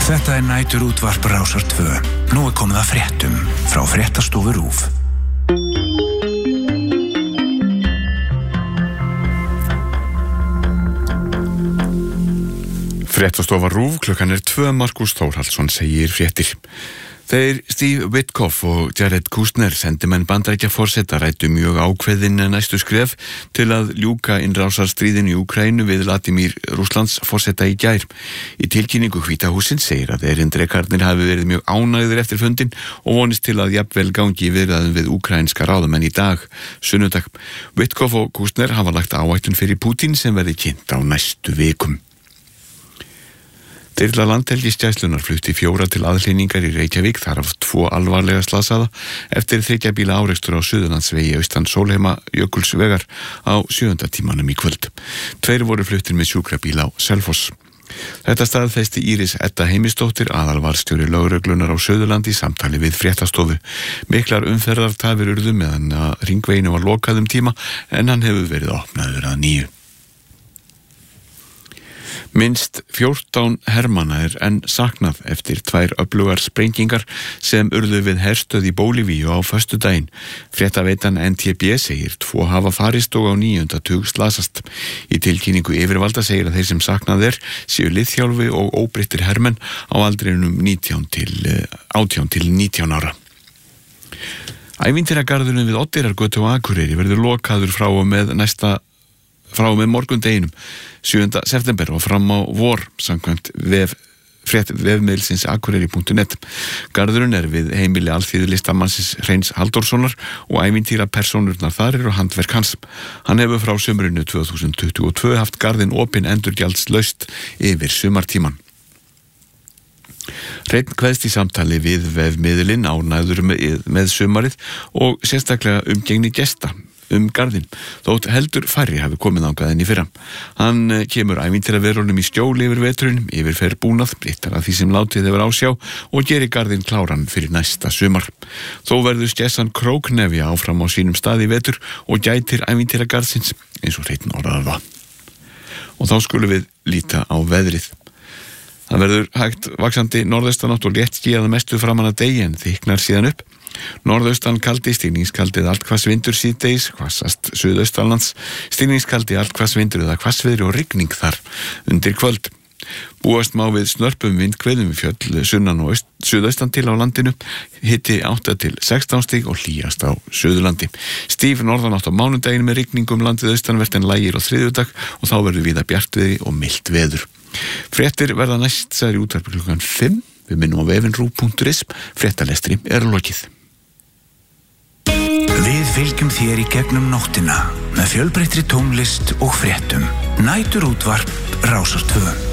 Þetta næturútvarp Rásar 2. Nú komið að fréttum frá Fréttastofu RÚV. Fréttastofa RÚV, klukkan 2, Markus Þórhallsson segir fréttir. Þeir Steve Witkoff og Jared Kushner, sendimenn Bandaríkjaforseta, ræddu mjög ákveðin næstu skref til að ljúka innrásarstríðinu í Úkraínu við Vladimir Rússlands forseta í gær. Í tilkynningu Hvíta hússins segir að erindrekarnir hafi verið mjög ánægðir eftir fundin og vonist til að jafnvel gangi viðræðum við úkraínska ráðamenn í dag, sunnudag. Witkoff og Kushner hafa lagt áætlun fyrir Putin sem verði kynnt á næstu vikum. Þyrla Landhelgisgæslunnar flutti 4 til aðhlynningar í Reykjavík, þar af 2 alvarlega slasaða eftir 3 bíla árekstur á Suðurlandsvegi austan Sólheimajökulsvegar á 7. tímanum í kvöld. 2 voru fluttir með sjúkrabíla á Selfoss. Þetta staðfesti Íris Edda Heimisdóttir, aðalvarðstjóri lögreglunar á Suðurlandi, í samtali við Fréttastofu. Miklar umferðartafir urðu meðan að hringveginu var lokað tíma en hann hefur verið opnaður að nýju. Minnst 14 hermanna enn saknað eftir 2 öflugar sprengingar sem urðu við herstöð í Bólivíu á föstudaginn. Fréttaveitan NTB segir 2 hafa farist og á 9. tug slasast. Í tilkynningu yfirvalda segir að þeir sem saknað séu liðþjálfi og óbreyttir hermenn á aldrinum 18 til 19 ára. Ævintýragarðurinn við Oddeyrargötu á Akureyri verður lokaður frá og með morgundeginum 7. september og fram á vor, samkvæmt vefmiðilsins akureyri.net. Garðurinn við heimili alþýðulistamannsins Hreins Halldórssonar og ævintýrapersónurnar þar eru handverk hans. Hann hefur frá sumrinu 2022 haft garðinn opinn endurgjaldslaust yfir sumartíman. Hreinn kveðst í samtali við vefmiðilinn ánægður með sumarið og sérstaklega umgengni gesta garðinn, þótt heldur færri hafi komið þangað en í fyrra. Hann kemur ævintýraverunum í skjól yfir veturinn, yfirfer búnað, breyttar að því sem látið hefur ásjá og gerir garðinn kláran fyrir næsta sumar. Þó verður skessan króknefja áfram á sínum stað í vetur og gætir ævintýragarðsins, eins og Hreinn orðaði það. Og þá skulum við líta á veðrið. Það verður hægt vaxandi norðaustanátt og léttskýjað mestu framan að degi en þykknar síðan upp. Norðaustan kaldi, stigningskaldið allhvassvindur síðdegis, hvassast suðaustanlands, stigningskaldi allhvassvindur eða hvassviðri og rigning þar undir kvöld. Búast má við snörpum vindhviðum við fjöll sunnan og suðaustan til á landinu, hiti 8 til 16 stig og hlýjast á Suðurlandi. Stíf norðanátt á mánudaginn með rigningum landið austanvert en lægir á þriðjudag og þá verður víða bjartviðri og milt veður. Fréttir verða næst sagði í útvarpi klukkan 5. Við minnum á vefinn RÚV.is. Fréttalestri lokið. Við fylgjum þér í gegnum nóttina með fjölbreyttri tónlist og fréttum. Næturútvarp Rásar 2.